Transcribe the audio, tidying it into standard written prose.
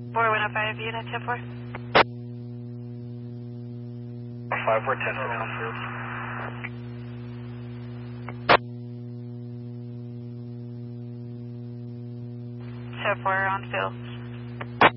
Border 105, unit 10-4. 5-4, 10-4 on field. 10-4 on field.